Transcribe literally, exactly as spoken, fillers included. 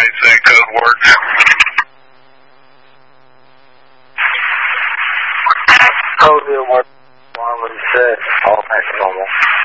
nights that code works. Code will work. One was set. All back to normal.